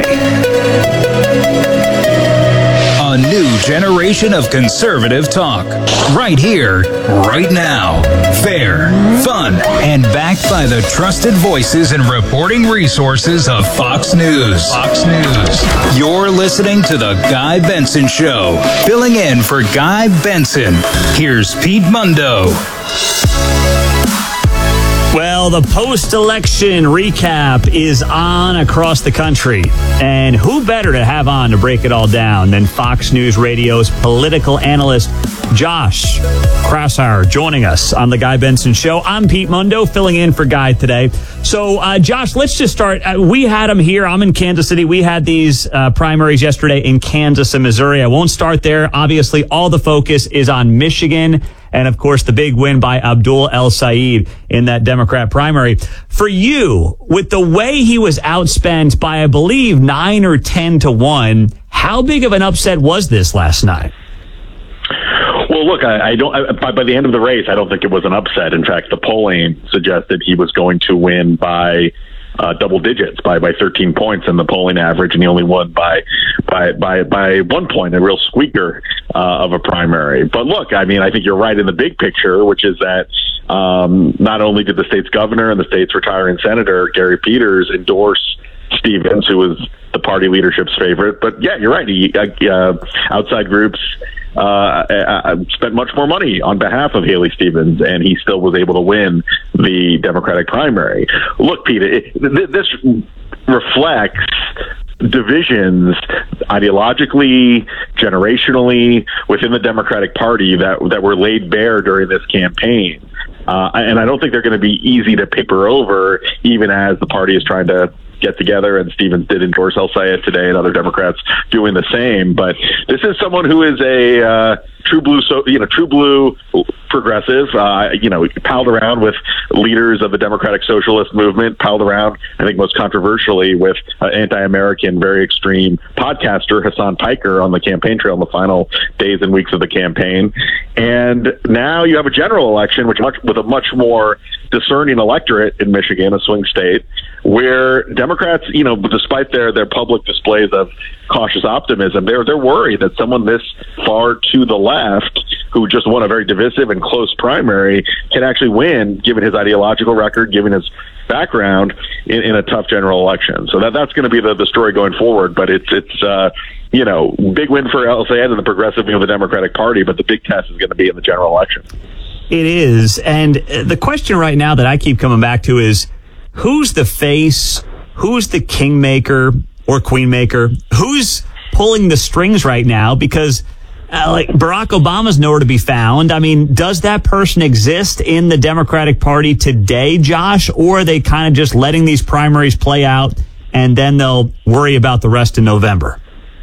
A new generation of conservative talk. Right here, right now. Fair, fun, and backed by the trusted voices and reporting resources of Fox News. Fox News. You're listening to The Guy Benson Show. Filling in for Guy Benson, here's Pete Mundo. Well, the post-election recap is on across the country. And who better to have on to break it all down than Fox News Radio's political analyst, Josh Kraushaar, joining us on The Guy Benson Show. I'm Pete Mundo, filling in for Guy today. So, uh, Josh, let's just start. Uh, we had him here. I'm in Kansas City. We had these uh, primaries yesterday in Kansas and Missouri. I won't start there. Obviously, all the focus is on Michigan. And, of course, the big win by Abdul El-Sayed in that Democrat primary. For you, with the way he was outspent by, I believe, nine or ten to one, how big of an upset was this last night? Well, look, I, I don't. I, by, by the end of the race, I don't think it was an upset. In fact, the polling suggested he was going to win by uh, double digits, by by thirteen points in the polling average, and he only won by by by by one point, a real squeaker uh, of a primary. But look, I mean, I think you're right in the big picture, which is that um, not only did the state's governor and the state's retiring senator Gary Peters endorse Stevens, who was the party leadership's favorite, but yeah, you're right. He, uh, outside groups Uh, uh, spent much more money on behalf of Haley Stevens, and he still was able to win the Democratic primary. Look, Peter, it, th- this reflects divisions ideologically, generationally within the Democratic Party that that were laid bare during this campaign. Uh, and I don't think they're going to be easy to paper over, even as the party is trying to get together, and Stevens did endorse El-Sayed today, and other Democrats doing the same. But this is someone who is a uh, true blue, so you know, true blue progressive. Uh, you know, palled around with leaders of the Democratic Socialist movement. Palled around, I think, most controversially with uh, anti-American, very extreme podcaster Hassan Piker on the campaign trail in the final days and weeks of the campaign. And now you have a general election, which much with a much more discerning electorate in Michigan, a swing state, where Democrats, you know, despite their, their public displays of cautious optimism, they're they're worried that someone this far to the left, who just won a very divisive and close primary, can actually win, given his ideological record, given his background, in, in a tough general election. So that that's going to be the, the story going forward. But it's it's uh, you know, big win for El-Sayed and the progressive wing of the Democratic Party, but the big test is going to be in the general election. It is, and the question right now that I keep coming back to is, who's the face, who's the kingmaker or queenmaker, who's pulling the strings right now? Because uh, like Barack Obama's nowhere to be found. I mean, does that person exist in the Democratic Party today, Josh, or are they kind of just letting these primaries play out and then they'll worry about the rest in November?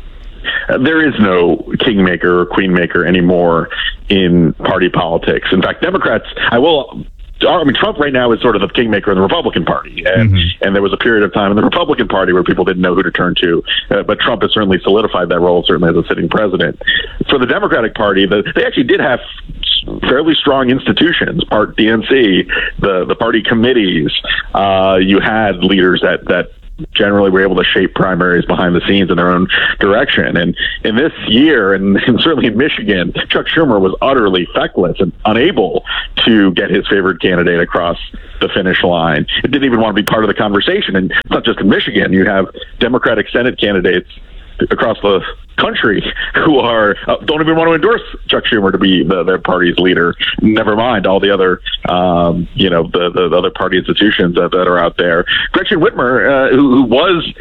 Uh, there is no kingmaker or queenmaker anymore in party politics. In fact, Democrats, I will... I mean, Trump right now is sort of the kingmaker in the Republican Party, and mm-hmm. and there was a period of time in the Republican Party where people didn't know who to turn to, uh, but Trump has certainly solidified that role, certainly as a sitting president. For the Democratic Party, the, they actually did have fairly strong institutions, part D N C, the the party committees. Uh, you had leaders that that. generally were able to shape primaries behind the scenes in their own direction. And in this year, and, and certainly in Michigan, Chuck Schumer was utterly feckless and unable to get his favorite candidate across the finish line. It didn't even want to be part of the conversation. And it's not just in Michigan. You have Democratic Senate candidates across the country who are uh, don't even want to endorse Chuck Schumer to be the, their party's leader. Never mind all the other, um, you know, the, the, the other party institutions that, that are out there. Gretchen Whitmer, uh, who, who was,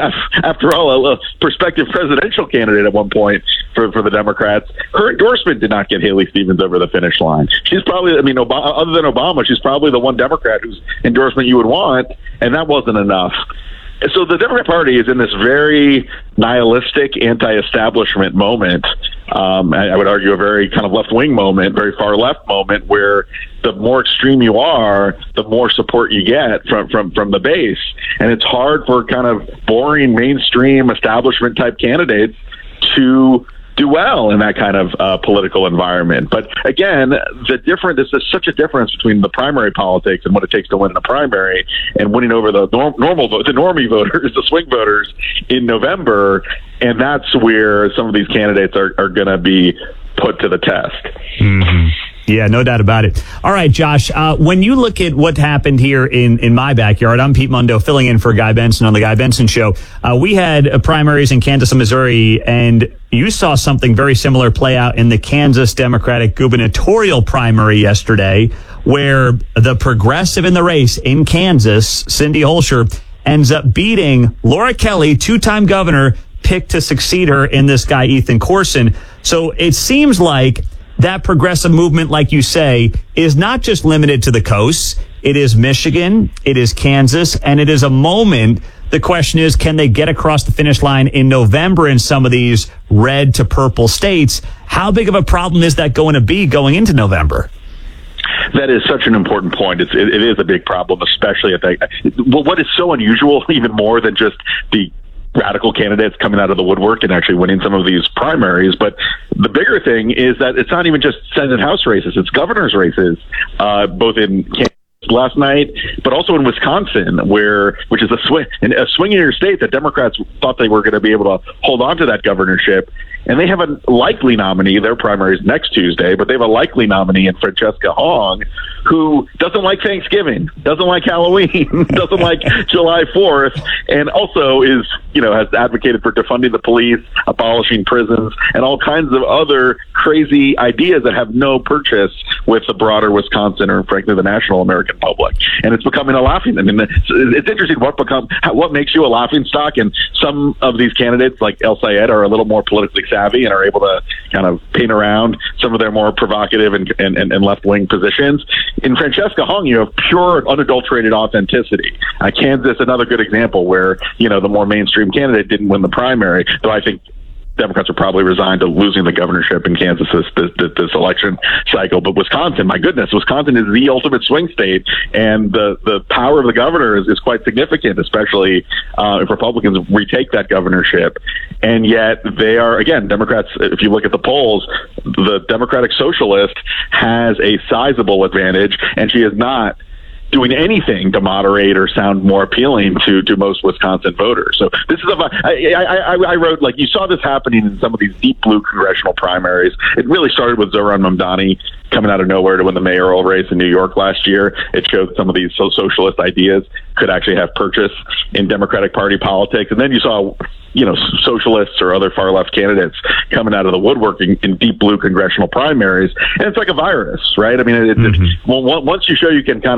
after all, a, a prospective presidential candidate at one point for, for the Democrats, her endorsement did not get Haley Stevens over the finish line. She's probably, I mean, Obama, other than Obama, she's probably the one Democrat whose endorsement you would want, and that wasn't enough. So the Democratic Party is in this very nihilistic, anti-establishment moment. Um, I, I would argue a very kind of left-wing moment, very far-left moment, where the more extreme you are, the more support you get from, from, from the base. And it's hard for kind of boring, mainstream, establishment-type candidates to do well in that kind of uh, political environment. But again, the difference is there's such a difference between the primary politics and what it takes to win in a primary and winning over the norm, normal vote, the normie voters, the swing voters in November. And that's where some of these candidates are, are going to be put to the test. Mm-hmm. Yeah, no doubt about it. All right, Josh, uh, when you look at what happened here in, in my backyard, I'm Pete Mundo filling in for Guy Benson on the Guy Benson Show. Uh, we had uh, primaries in Kansas and Missouri, and you saw something very similar play out in the Kansas Democratic gubernatorial primary yesterday, where the progressive in the race in Kansas, Cindy Holscher, ends up beating Laura Kelly, two-time governor, picked to succeed her in this guy, Ethan Corson. So it seems like that progressive movement, like you say, is not just limited to the coast. It is Michigan, it is Kansas, and it is a moment. The question is, can they get across the finish line in November in some of these red to purple states? How big of a problem is that going to be going into November? That is such an important point. It's, it, it is a big problem, especially at that. Well, what is so unusual, even more than just the radical candidates coming out of the woodwork and actually winning some of these primaries. But the bigger thing is that it's not even just Senate and House races, it's governor's races, uh, both in Kansas last night, but also in Wisconsin, where which is a swing, a swingier state that Democrats thought they were going to be able to hold on to that governorship. And they have a likely nominee, their primaries next Tuesday, but they have a likely nominee in Francesca Hong, who doesn't like Thanksgiving, doesn't like Halloween, doesn't like July fourth, and also is, you know, has advocated for defunding the police, abolishing prisons, and all kinds of other crazy ideas that have no purchase with the broader Wisconsin or, frankly, the national American public. And it's becoming a laughing. I mean, it's, it's interesting what become what makes you a laughing stock. And some of these candidates, like El Sayed, are a little more politically savvy and are able to kind of paint around some of their more provocative and, and, and left-wing positions. In Francesca Hong, you have pure, unadulterated authenticity. Uh, Kansas, another good example where, you know, the more mainstream candidate didn't win the primary, though I think Democrats are probably resigned to losing the governorship in Kansas this, this, this election cycle. But Wisconsin, my goodness, Wisconsin is the ultimate swing state, and the, the power of the governor is, is quite significant, especially uh, if Republicans retake that governorship. And yet they are, again, Democrats, if you look at the polls, the Democratic Socialist has a sizable advantage, and she is not doing anything to moderate or sound more appealing to, to most Wisconsin voters. So this is a, I, I, I wrote, like, you saw this happening in some of these deep blue congressional primaries. It really started with Zohran Mamdani coming out of nowhere to win the mayoral race in New York last year. It showed some of these so socialist ideas could actually have purchase in Democratic Party politics. And then you saw, you know, socialists or other far left candidates coming out of the woodworking in deep blue congressional primaries. And it's like a virus, right? I mean, it, mm-hmm. it, well, once you show you can kind of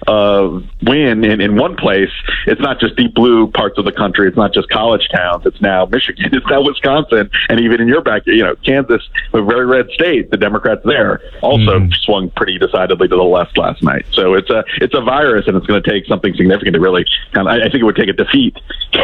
uh, win in, in one place, it's not just deep blue parts of the country. It's not just college towns. It's now Michigan. It's now Wisconsin. And even in your back, you know, Kansas, a very red state, the Democrats there also mm. swung pretty decidedly to the left last night. So it's a, it's a virus, and it's going to take something significant to really kind of, I, I think it would take a defeat,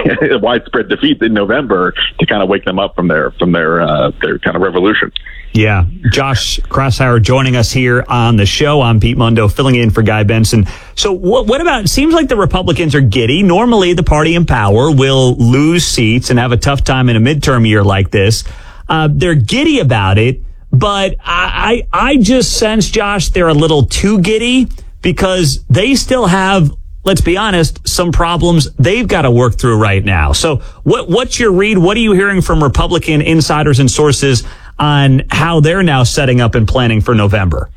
a widespread defeat in November to kind of wake them up from their, from their, uh, their kind of revolution. Yeah. Josh Kraushaar joining us here on the show. I'm Pete Mundo, filling in for Guy Benson. So what, what about, it seems like the Republicans are giddy. Normally the party in power will lose seats and have a tough time in a midterm year like this. Uh, they're giddy about it, but I, I, I just sense, Josh, they're a little too giddy because they still have, let's be honest, some problems they've got to work through right now. So what, what's your read? What are you hearing from Republican insiders and sources on how they're now setting up and planning for November?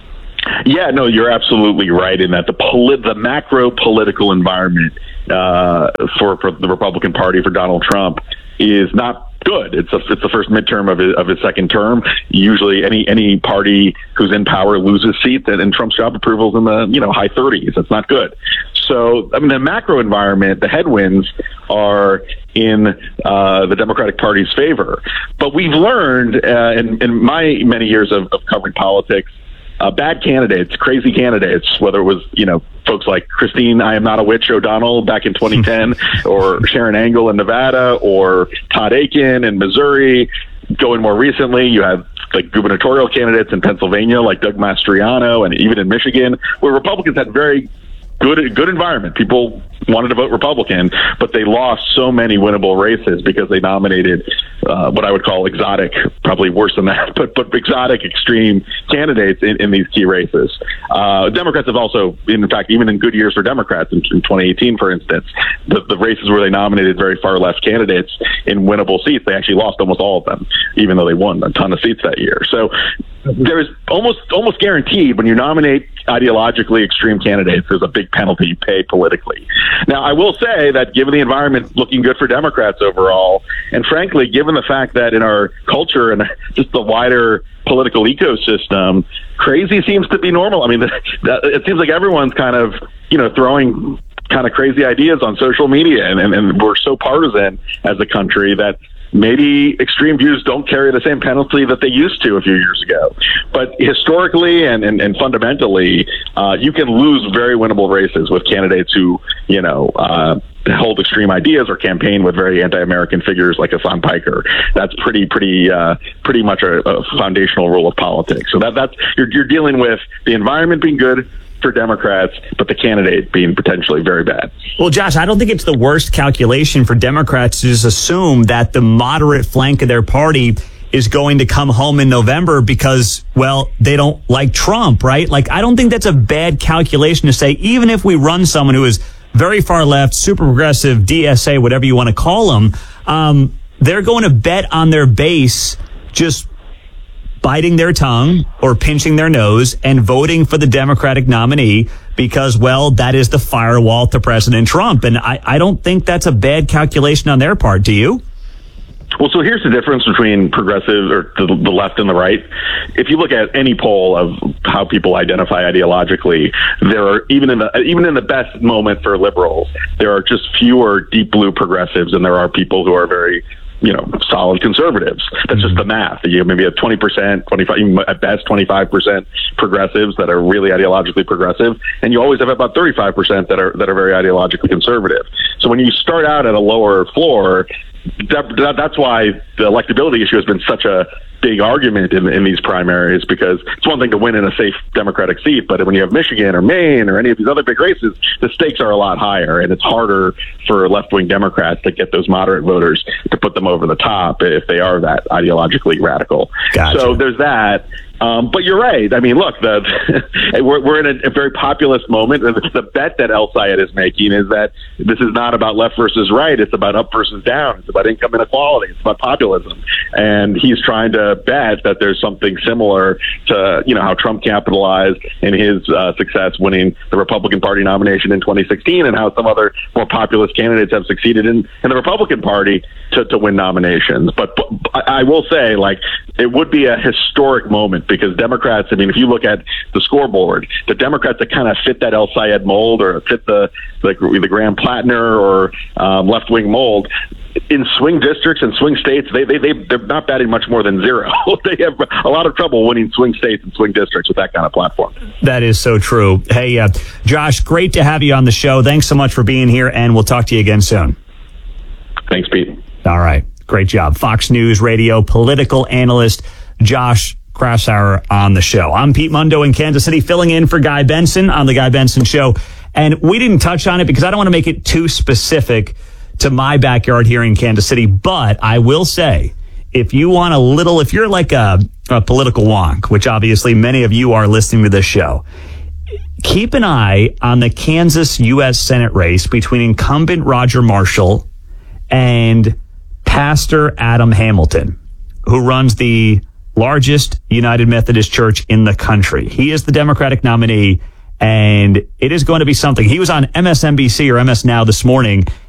Yeah, no, you're absolutely right in that the polit- the macro political environment uh, for, for the Republican Party, for Donald Trump, is not good. It's a, it's the first midterm of his, of his second term. Usually, any any party who's in power loses seats, and, and Trump's job approval is in the you know high thirties. That's not good. So, I mean, the macro environment, the headwinds are in uh, the Democratic Party's favor. But we've learned uh, in, in my many years of, of covering politics, uh, bad candidates, crazy candidates, whether it was, you know, folks like Christine I am not a witch O'Donnell back in twenty ten, or Sharon Angle in Nevada, or Todd Akin in Missouri. Going more recently, you have like gubernatorial candidates in Pennsylvania, like Doug Mastriano, and even in Michigan, where Republicans had very good good environment. People wanted to vote Republican, but they lost so many winnable races because they nominated uh, what I would call exotic, probably worse than that, but but exotic, extreme candidates in, in these key races. Uh, Democrats have also, in fact, even in good years for Democrats, in, in twenty eighteen, for instance, the, the races where they nominated very far left candidates in winnable seats, they actually lost almost all of them, even though they won a ton of seats that year. So there's almost almost guaranteed when you nominate ideologically extreme candidates, there's a big penalty you pay politically. Now, I will say that given the environment looking good for Democrats overall, and frankly, given the fact that in our culture and just the wider political ecosystem, crazy seems to be normal. I mean, it seems like everyone's kind of, you know, throwing kind of crazy ideas on social media, and, and, and we're so partisan as a country that maybe extreme views don't carry the same penalty that they used to a few years ago. But historically and, and, and fundamentally, uh, you can lose very winnable races with candidates who, you know, uh, hold extreme ideas or campaign with very anti-American figures like Hassan Piker. That's pretty, pretty, uh, pretty much a, a foundational rule of politics. So that, that's, you're, you're dealing with the environment being good for Democrats, but the candidate being potentially very bad. Well, Josh, I don't think it's the worst calculation for Democrats to just assume that the moderate flank of their party is going to come home in November because, well, they don't like Trump, right? Like, I don't think that's a bad calculation to say, even if we run someone who is very far left, super progressive, D S A, whatever you want to call them, um, they're going to bet on their base just biting their tongue or pinching their nose and voting for the Democratic nominee because, well, that is the firewall to President Trump. And I, I don't think that's a bad calculation on their part. Do you? Well, so here's the difference between progressive or the, the left and the right. If you look at any poll of how people identify ideologically, there are, even in the even in the best moment for liberals, there are just fewer deep blue progressives than there are people who are very, you know, solid conservatives. That's just the math. You maybe have twenty percent, twenty-five, even at best twenty-five percent progressives that are really ideologically progressive, and you always have about thirty-five percent that are that are very ideologically conservative. So when you start out at a lower floor, that, that, that's why the electability issue has been such a big argument in, in these primaries, because it's one thing to win in a safe Democratic seat, but when you have Michigan or Maine or any of these other big races, the stakes are a lot higher, and it's harder for left-wing Democrats to get those moderate voters to put them over the top if they are that ideologically radical. Gotcha. So there's that. Um, but you're right. I mean, look, the, we're, we're in a, a very populist moment. The bet that El Sayed is making is that this is not about left versus right. It's about up versus down. It's about income inequality. It's about populism. And he's trying to bet that there's something similar to, you know, how Trump capitalized in his uh, success winning the Republican Party nomination in twenty sixteen, and how some other more populist candidates have succeeded in, in the Republican Party to, to win nominations. But, but I will say, like, it would be a historic moment different because Democrats, I mean, if you look at the scoreboard, the Democrats that kind of fit that El Sayed mold or fit the like the Graham Plattner or um, left-wing mold, in swing districts and swing states, they, they, they, they're not batting much more than zero. They have a lot of trouble winning swing states and swing districts with that kind of platform. That is so true. Hey, uh, Josh, great to have you on the show. Thanks so much for being here, and we'll talk to you again soon. Thanks, Pete. All right. Great job. Fox News Radio political analyst Josh Kraushaar on the show. I'm Pete Mundo in Kansas City, filling in for Guy Benson on the Guy Benson Show. And we didn't touch on it because I don't want to make it too specific to my backyard here in Kansas City. But I will say, if you want a little, if you're like a, a political wonk, which obviously many of you are listening to this show, keep an eye on the Kansas U S Senate race between incumbent Roger Marshall and Pastor Adam Hamilton, who runs the largest United Methodist Church in the country. He is the Democratic nominee, and it is going to be something. He was on M S N B C or M S Now this morning,